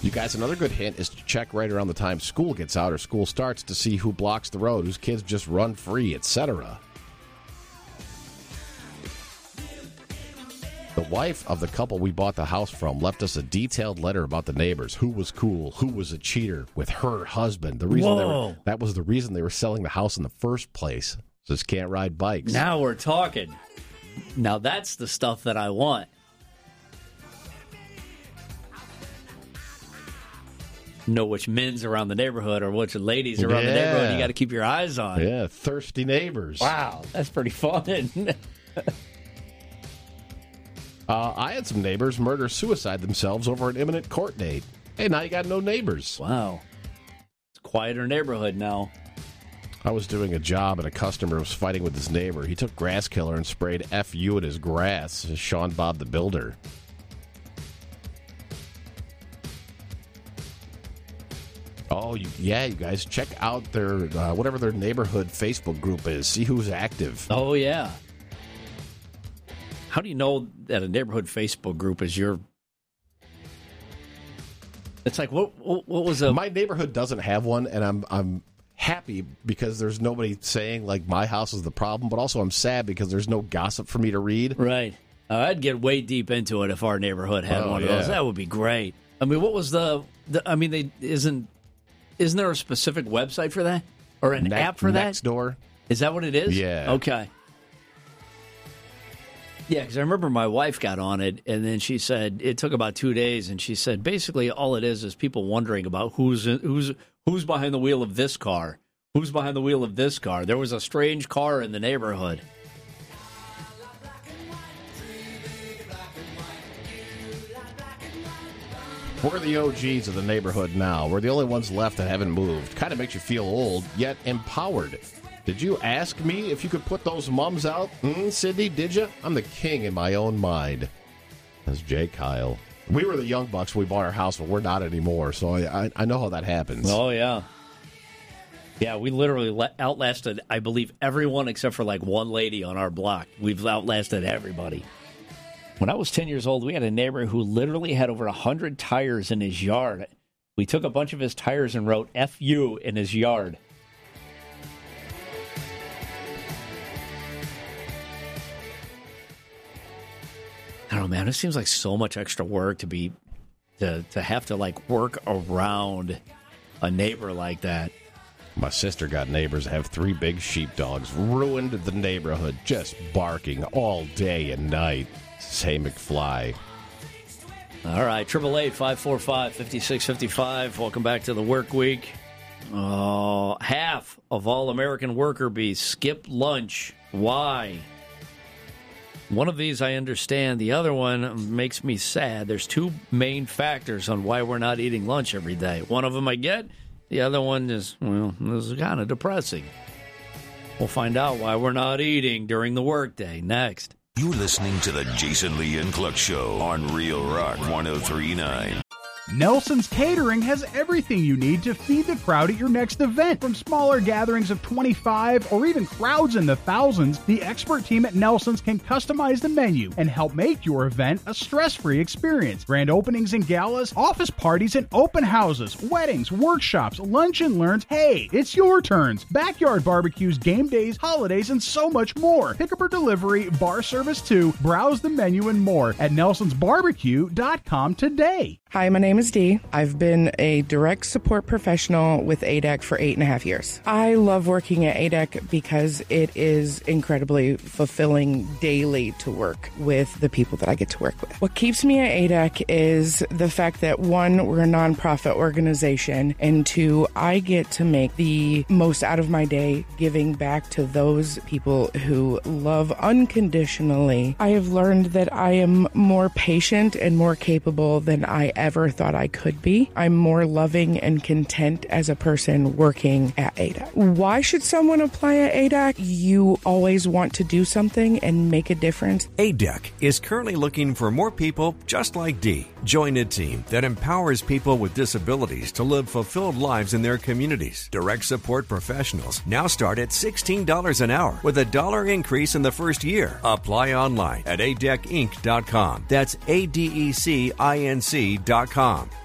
You guys, another good hint is to check right around the time school gets out or school starts to see who blocks the road, whose kids just run free, etc. The wife of the couple we bought the house from left us a detailed letter about the neighbors, who was cool, who was a cheater with her husband. The reason that was the reason they were selling the house in the first place. Just can't ride bikes. Now we're talking. Now that's the stuff that I want. Know which men's around the neighborhood or which ladies around the neighborhood you got to keep your eyes on. Yeah, thirsty neighbors. Wow, that's pretty fun. I had some neighbors murder-suicide themselves over an imminent court date. Hey, now you got no neighbors. Wow. It's a quieter neighborhood now. I was doing a job and a customer was fighting with his neighbor. He took grass killer and sprayed F.U. at his grass. Sean Bob the Builder. Oh, you guys, check out their, whatever their neighborhood Facebook group is. See who's active. Oh, yeah. How do you know that a neighborhood Facebook group is your... It's like, what was a... My neighborhood doesn't have one, and I'm happy because there's nobody saying, like, my house is the problem, but also I'm sad because there's no gossip for me to read. Right. I'd get way deep into it if our neighborhood had one of those. That would be great. I mean, what was isn't there a specific website for that? Or an app for that? Nextdoor. Is that what it is? Yeah. Okay. Yeah, because I remember my wife got on it, and then she said it took about 2 days, and she said basically all it is people wondering about who's behind the wheel of this car, who's behind the wheel of this car. There was a strange car in the neighborhood. We're the OGs of the neighborhood now. We're the only ones left that haven't moved. Kind of makes you feel old, yet empowered. Did you ask me if you could put those mums out? Sydney, did you? I'm the king in my own mind. That's Jay Kyle. We were the young bucks when we bought our house, but we're not anymore, so I know how that happens. Oh, yeah. Yeah, we literally outlasted, I believe, everyone except for, like, one lady on our block. We've outlasted everybody. When I was 10 years old, we had a neighbor who literally had over 100 tires in his yard. We took a bunch of his tires and wrote F.U. in his yard. I don't know, man. It seems like so much extra work to have to like work around a neighbor like that. My sister got neighbors that have 3 big sheepdogs. Ruined the neighborhood, just barking all day and night. Say McFly. All right, 888-545-5655. Welcome back to the work week. Half of all American worker bees skip lunch. Why? One of these I understand. The other one makes me sad. There's 2 main factors on why we're not eating lunch every day. One of them I get. The other one is, this is kind of depressing. We'll find out why we're not eating during the workday next. You're listening to the Jason Lee and Cluck Show on Real Rock 103.9. Nelson's Catering has everything you need to feed the crowd at your next event. From smaller gatherings of 25 or even crowds in the thousands, the expert team at Nelson's can customize the menu and help make your event a stress-free experience. Grand openings and galas, office parties and open houses, weddings, workshops, lunch and learns. Hey, it's your turns. Backyard barbecues, game days, holidays, and so much more. Pickup or delivery, bar service too. Browse the menu and more at nelsonsbarbecue.com today. Hi, my name is Dee. I've been a direct support professional with ADEC for 8.5 years. I love working at ADEC because it is incredibly fulfilling daily to work with the people that I get to work with. What keeps me at ADEC is the fact that 1, we're a nonprofit organization, and 2, I get to make the most out of my day giving back to those people who love unconditionally. I have learned that I am more patient and more capable than I ever thought I could be. I'm more loving and content as a person working at ADEC. Why should someone apply at ADEC? You always want to do something and make a difference. ADEC is currently looking for more people just like Dee. Join a team that empowers people with disabilities to live fulfilled lives in their communities. Direct support professionals now start at $16 an hour with a $1 increase in the first year. Apply online at adecinc.com. That's ADECINC.com.